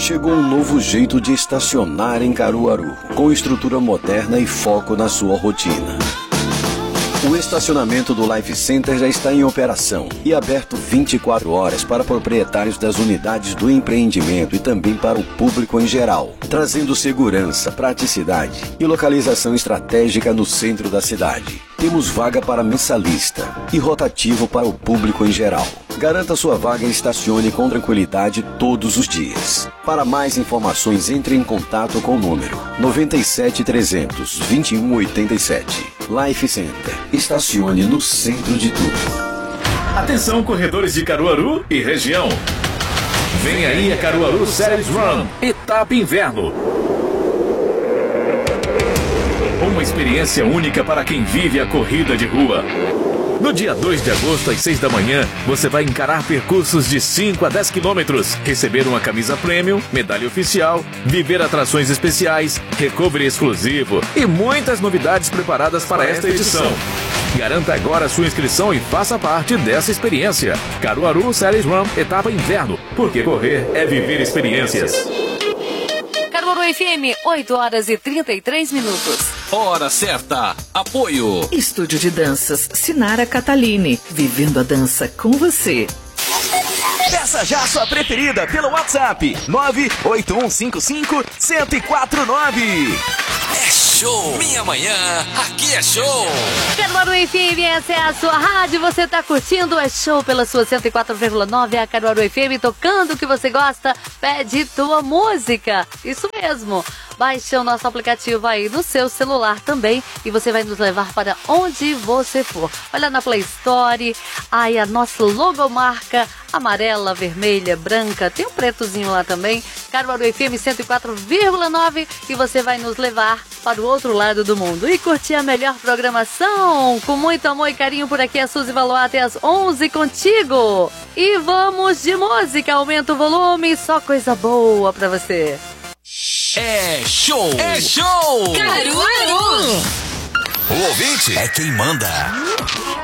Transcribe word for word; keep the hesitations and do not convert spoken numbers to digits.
Chegou um novo jeito de estacionar em Caruaru, com estrutura moderna e foco na sua rotina. O estacionamento do Life Center já está em operação e aberto vinte e quatro horas para proprietários das unidades do empreendimento e também para o público em geral, trazendo segurança, praticidade e localização estratégica no centro da cidade. Temos vaga para mensalista e rotativo para o público em geral. Garanta sua vaga e estacione com tranquilidade todos os dias. Para mais informações, entre em contato com o número nove sete trezentos, vinte e um oitenta e sete. Life Center. Estacione no centro de tudo. Atenção, corredores de Caruaru e região. Vem aí a Caruaru Series Run, etapa inverno. Uma experiência única para quem vive a corrida de rua. No dia dois de agosto, às seis da manhã, você vai encarar percursos de cinco a dez quilômetros, receber uma camisa premium, medalha oficial, viver atrações especiais, recovery exclusivo e muitas novidades preparadas para esta edição. Garanta agora sua inscrição e faça parte dessa experiência. Caruaru Series Run, etapa inverno, porque correr é viver experiências. Caruaru F M, oito horas e trinta e três minutos. Hora certa. Apoio. Estúdio de Danças Sinara Catalini. Vivendo a dança com você. Peça já a sua preferida pelo WhatsApp nove oito um cinco cinco, zero zero quatro nove. É show! Minha manhã, aqui é show! Caruaru F M, essa é a sua rádio, você tá curtindo, é show pela sua cento e quatro vírgula nove, a Caruaru F M, tocando o que você gosta, pede tua música. Isso mesmo, baixe o nosso aplicativo aí no seu celular também e você vai nos levar para onde você for. Olha na Play Store, aí a nossa logomarca amarela, vermelha, branca, tem um pretozinho lá também, Caruaru F M cento e quatro vírgula nove, e você vai nos levar para o outro lado do mundo e curtir a melhor programação. Com muito amor e carinho por aqui, a Suzy Valois até as onze contigo. E vamos de música, aumenta o volume, só coisa boa pra você. É show! É show! Caruaru! O ouvinte é quem manda.